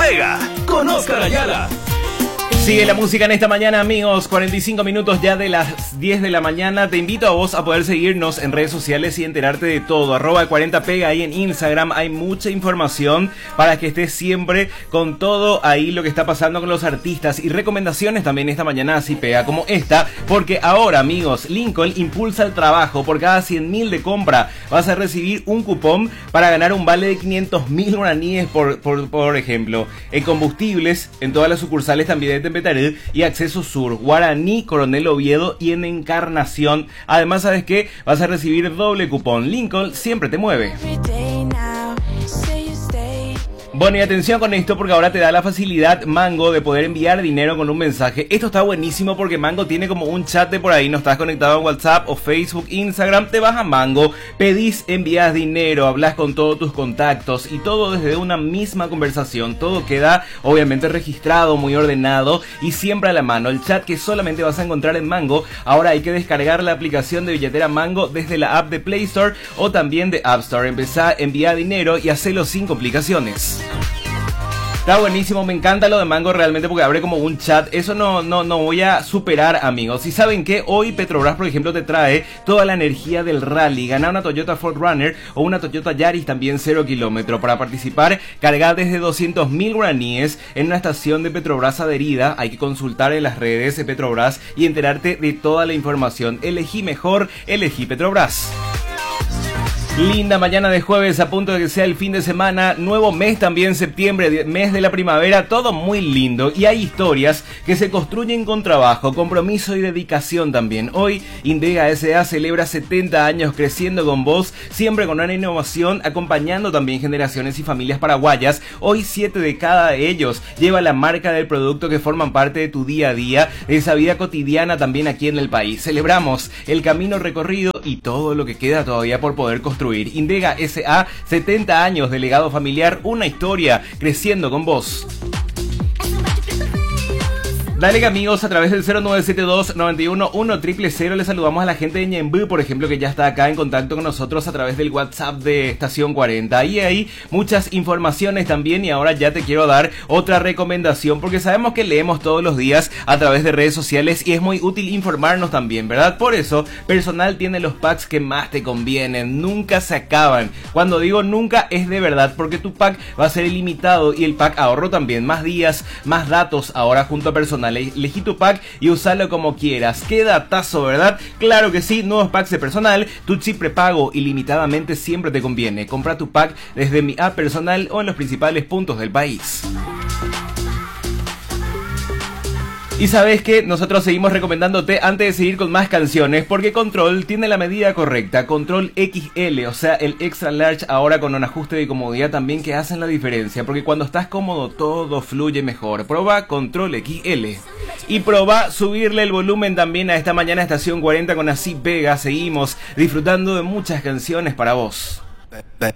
Pega con Oscar Ayala. Sigue la música en esta mañana, amigos. 45 minutos ya de las 10 de la mañana. Te invito a vos a poder seguirnos en redes sociales y enterarte de todo. @40pega ahí en Instagram. Hay mucha información para que estés siempre con todo ahí lo que está pasando con los artistas. Y recomendaciones también esta mañana así pega como esta. Porque ahora, amigos, Lincoln impulsa el trabajo. Por cada 100.000 de compra vas a recibir un cupón para ganar un vale de 500.000 guaraníes por ejemplo. En combustibles, en todas las sucursales también de Petarel y Acceso Sur, Guaraní, Coronel Oviedo y en Encarnación. Además, ¿sabes qué? Vas a recibir doble cupón. Lincoln siempre te mueve. Bueno, y atención con esto porque ahora te da la facilidad Mango de poder enviar dinero con un mensaje. Esto está buenísimo porque Mango tiene como un chat de por ahí. No estás conectado a WhatsApp o Facebook, Instagram. Te vas a Mango, pedís, envías dinero, hablas con todos tus contactos y todo desde una misma conversación. Todo queda obviamente registrado, muy ordenado y siempre a la mano. El chat que solamente vas a encontrar en Mango. Ahora hay que descargar la aplicación de billetera Mango desde la app de Play Store o también de App Store. Empezá a enviar dinero y hacelo sin complicaciones. Está buenísimo, me encanta lo de Mango realmente porque abre como un chat. Eso no voy a superar, amigos. Y ¿saben qué? Hoy Petrobras, por ejemplo, te trae toda la energía del rally. Gana una Toyota 4Runner o una Toyota Yaris también 0 kilómetro. Para participar, cargar desde 200.000 guaraníes en una estación de Petrobras adherida. Hay que consultar en las redes de Petrobras y enterarte de toda la información. Elegí mejor, elegí Petrobras. Linda mañana de jueves, a punto de que sea el fin de semana, nuevo mes también, septiembre, mes de la primavera, todo muy lindo y hay historias que se construyen con trabajo, compromiso y dedicación también. Hoy Indega S.A. celebra 70 años creciendo con vos, siempre con una innovación, acompañando también generaciones y familias paraguayas. Hoy 7 de cada de ellos lleva la marca del producto que forman parte de tu día a día, de esa vida cotidiana también aquí en el país. Celebramos el camino recorrido y todo lo que queda todavía por poder construir. Indega S.A. 70 años de legado familiar, una historia creciendo con vos. Dale, amigos, a través del 0972-91-1000 le saludamos a la gente de Ñemby, por ejemplo, que ya está acá en contacto con nosotros a través del WhatsApp de Estación 40. Y hay muchas informaciones también y ahora ya te quiero dar otra recomendación porque sabemos que leemos todos los días a través de redes sociales y es muy útil informarnos también, ¿verdad? Por eso, Personal tiene los packs que más te convienen, nunca se acaban. Cuando digo nunca es de verdad porque tu pack va a ser ilimitado y el pack ahorro también, más días, más datos ahora junto a Personal. Elegí tu pack y usalo como quieras. Qué datazo, ¿verdad? Claro que sí, nuevos packs de Personal. Tu chip prepago ilimitadamente siempre te conviene. Compra tu pack desde mi app Personal o en los principales puntos del país. Y sabes que nosotros seguimos recomendándote antes de seguir con más canciones porque Control tiene la medida correcta, Control XL, o sea el extra large ahora con un ajuste de comodidad también que hacen la diferencia porque cuando estás cómodo todo fluye mejor. Proba Control XL y proba subirle el volumen también a esta mañana Estación 40 con Así Pega. Seguimos disfrutando de muchas canciones para vos.